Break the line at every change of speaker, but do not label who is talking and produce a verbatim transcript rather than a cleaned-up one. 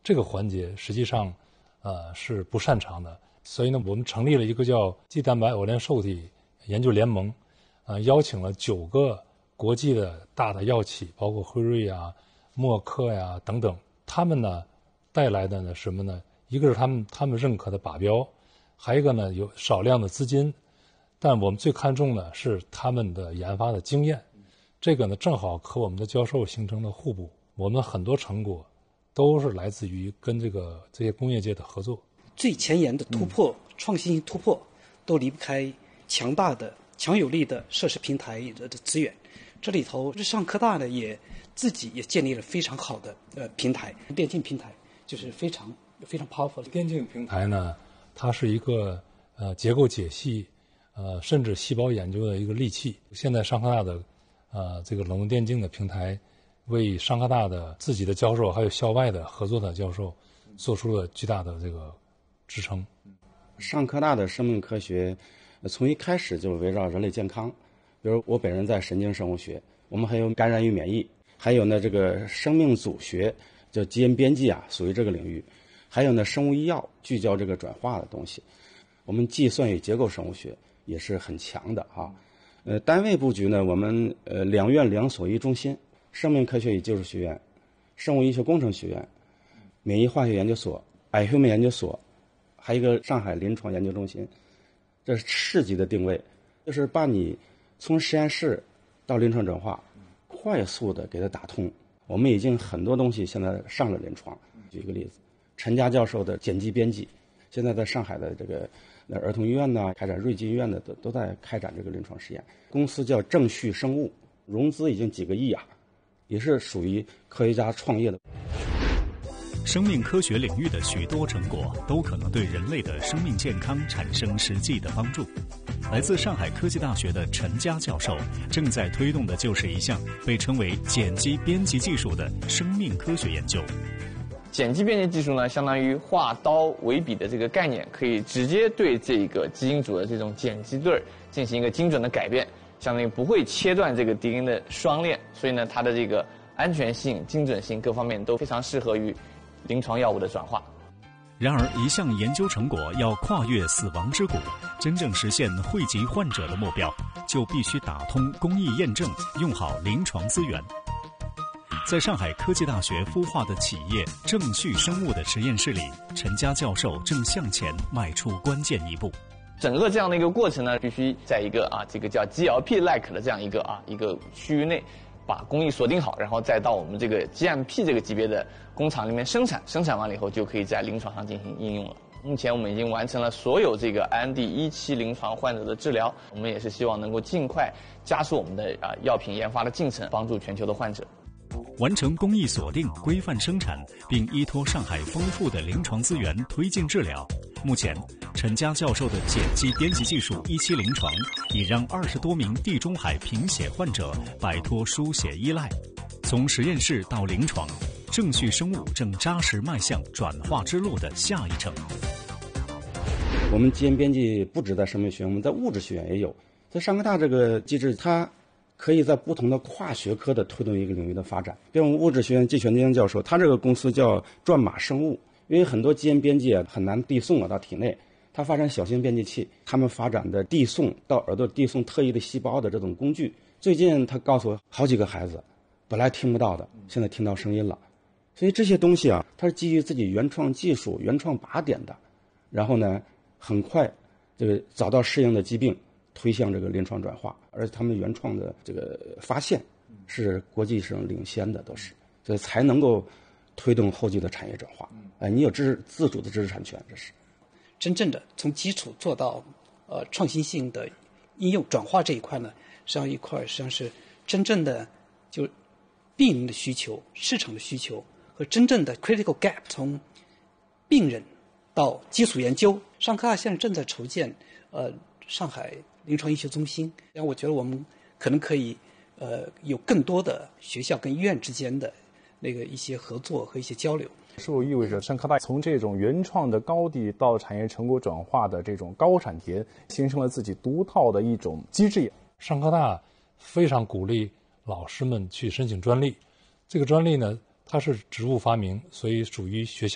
这个环节实际上呃是不擅长的。所以呢，我们成立了一个叫肌蛋白偶联受体研究联盟，呃，邀请了九个国际的大的药企，包括辉瑞啊、默克呀、等等，他们呢带来的呢什么呢？一个是他们他们认可的靶标，还有一个呢有少量的资金，但我们最看重的是他们的研发的经验。这个呢正好和我们的教授形成了互补，我们很多成果都是来自于跟这个这些工业界的合作。
最前沿的突破、嗯、创新性突破，都离不开强大的、强有力的设施平台的资源。这里头，日上科大呢也自己也建立了非常好的呃平台，电竞平台就是非常非常 powerful 的
电竞平台呢，它是一个呃结构解析，呃甚至细胞研究的一个利器。现在上科大的呃这个冷冻电竞的平台，为上科大的自己的教授还有校外的合作的教授，做出了巨大的这个支撑。
上科大的生命科学从一开始就围绕人类健康，比如我本人在神经生物学，我们还有感染与免疫，还有呢这个生命组学，叫基因编辑啊，属于这个领域，还有呢生物医药，聚焦这个转化的东西。我们计算与结构生物学也是很强的啊。呃，单位布局呢，我们呃两院两所一中心，生命科学与技术学院、生物医学工程学院、免疫化学研究所、iHuman 研究所，还有一个上海临床研究中心。这是市级的定位，就是把你从实验室到临床转化快速的给它打通。我们已经很多东西现在上了临床。举一个例子，陈佳教授的碱基编辑，现在在上海的这个儿童医院呢，开展瑞金医院的都都在开展这个临床实验。公司叫正旭生物，融资已经几个亿啊，也是属于科学家创业的。
生命科学领域的许多成果都可能对人类的生命健康产生实际的帮助。来自上海科技大学的陈佳教授正在推动的就是一项被称为碱基编辑技术的生命科学研究。
碱基编辑技术呢，相当于化刀为笔的这个概念，可以直接对这个基因组的这种碱基对进行一个精准的改变，相当于不会切断这个 D N A 的双链，所以呢，它的这个安全性、精准性各方面都非常适合于临床药物的转化。
然而，一项研究成果要跨越死亡之谷，真正实现惠及患者的目标，就必须打通工艺验证，用好临床资源。在上海科技大学孵化的企业正旭生物的实验室里，陈佳教授正向前迈出关键一步。
整个这样的一个过程呢，必须在一个啊这个叫 G L P-like 的这样一个啊一个区域内，把工艺锁定好，然后再到我们这个 G M P 这个级别的工厂里面生产，生产完了以后就可以在临床上进行应用了。目前我们已经完成了所有这个 I N D 一期临床患者的治疗，我们也是希望能够尽快加速我们的啊药品研发的进程，帮助全球的患者。
完成工艺锁定、规范生产，并依托上海丰富的临床资源推进治疗。目前，陈佳教授的碱基编辑技术一期临床，已让二十多名地中海贫血患者摆脱输血依赖。从实验室到临床，正旭生物正扎实迈向转化之路的下一程。
我们基因编辑不止在生命学院，我们在物质学院也有。在上科大这个机制，它可以在不同的跨学科的推动一个领域的发展。比如我们物质学院季全丁教授，他这个公司叫转码生物，因为很多基因编辑很难递送啊到体内，他发展小型编辑器，他们发展的递送到耳朵递送特异的细胞的这种工具。最近他告诉我，好几个孩子本来听不到的，现在听到声音了。所以这些东西啊，它是基于自己原创技术、原创靶点的，然后呢，很快这个找到适应的疾病，推向这个临床转化，而且他们原创的这个发现是国际上领先的，都是，所以才能够推动后续的产业转化。哎，你有知识自主的知识产权，这是
真正的从基础做到呃创新性的应用转化这一块呢，实际上一块实际上是真正的就病人的需求、市场的需求和真正的 critical gap， 从病人到基础研究。上科大现在正在筹建呃上海临床医学中心，然后我觉得我们可能可以呃有更多的学校跟医院之间的那个一些合作和一些交流。
是否意味着上科大从这种原创的高地到产业成果转化的这种高产田，形成了自己独套的一种机制？
上科大非常鼓励老师们去申请专利，这个专利呢，它是植物发明，所以属于学校